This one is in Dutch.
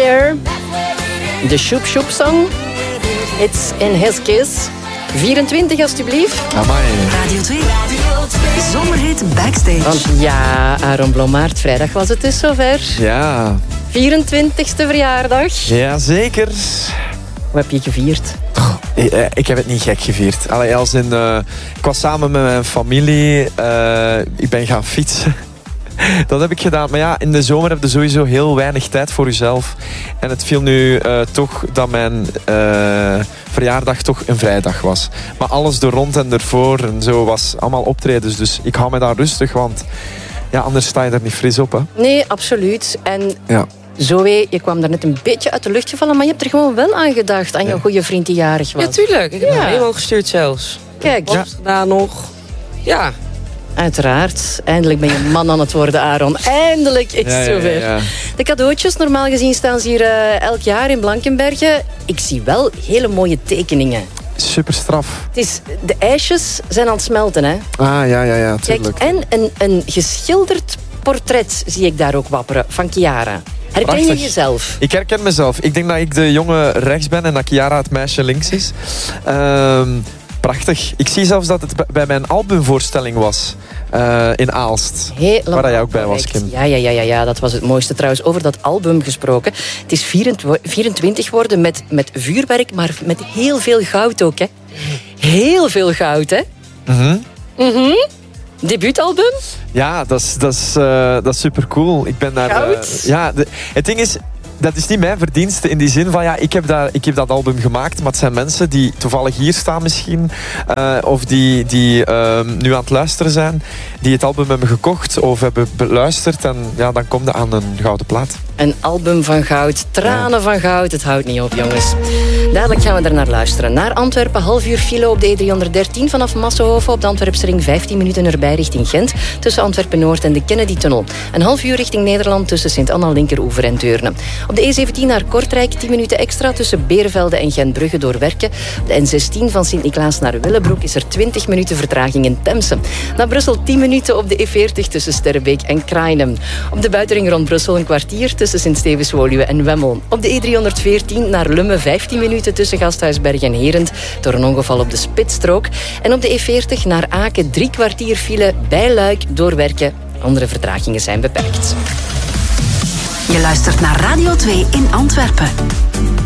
There. De Shoop Shoop Song. It's in his kiss. 24 alstublieft. Amai. Radio 2. Zomerhit Backstage. Want ja, Aaron Blommaert, vrijdag was het dus zover. Ja. 24e verjaardag. Ja, zeker. Hoe heb je gevierd? Ik heb het niet gek gevierd. Allee, ik was samen met mijn familie. Ik ben gaan fietsen. Dat heb ik gedaan. Maar ja, in de zomer heb je sowieso heel weinig tijd voor jezelf. En het viel nu toch dat mijn verjaardag toch een vrijdag was. Maar alles er rond en ervoor en zo was allemaal optredens. Dus ik hou me daar rustig, want ja, anders sta je er niet fris op. Hè. Nee, absoluut. En Ja. Zoe, je kwam daar net een beetje uit de lucht gevallen, maar je hebt er gewoon wel aan gedacht, aan jouw goede vriend die jarig was. Ja, tuurlijk. Ik heb hem helemaal gestuurd zelfs. Kijk. Wat gedaan nog. Ja. Uiteraard. Eindelijk ben je man aan het worden, Aaron. Eindelijk is het zover. Ja. De cadeautjes, normaal gezien staan ze hier elk jaar in Blankenberge. Ik zie wel hele mooie tekeningen. Super straf. Het is, de ijsjes zijn aan het smelten, hè. Ja, Kijk, tuurlijk. en een geschilderd portret zie ik daar ook wapperen, van Chiara. Herken Prachtig. je jezelf? Ik herken mezelf. Ik denk dat ik de jongen rechts ben en dat Chiara het meisje links is. Prachtig. Ik zie zelfs dat het bij mijn albumvoorstelling was. In Aalst. Helemaal waar jij ook bij was, correct. Kim. Ja, dat was het mooiste. Trouwens, over dat album gesproken. Het is 24 worden met vuurwerk, maar met heel veel goud ook, hè. Heel veel goud, hè. Debuutalbum? Ja, dat is super cool. Ik ben daar. Goud? Het ding is, dat is niet mijn verdienste in die zin van ja, ik heb dat album gemaakt, maar het zijn mensen die toevallig hier staan misschien, of die nu aan het luisteren zijn, die het album hebben gekocht of hebben beluisterd en ja, dan komt het aan een gouden plaat. Een album van goud, tranen van goud. Het houdt niet op, jongens. Dadelijk gaan we er naar luisteren. Naar Antwerpen, half uur file op de E313 vanaf Massenhoven op de Antwerpsring. 15 minuten erbij richting Gent, tussen Antwerpen-Noord en de Kennedy-tunnel. Een half uur richting Nederland tussen Sint-Anna, Linkeroever en Deurne. Op de E17 naar Kortrijk 10 minuten extra tussen Beervelde en Gentbrugge door Werken. Op de N16 van Sint-Niklaas naar Willebroek is er 20 minuten vertraging in Temse. Naar Brussel 10 minuten op de E40 tussen Sterrebeek en Krainem. Op de buitenring rond Brussel een kwartier tussen Sint-Stevens-Woluwe en Wemmel. Op de E314 naar Lummen 15 minuten tussen Gasthuisberg en Herent door een ongeval op de Spitsstrook. En op de E40 naar Aken 3 kwartier file bij Luik door Werken. Andere vertragingen zijn beperkt. Je luistert naar Radio 2 in Antwerpen.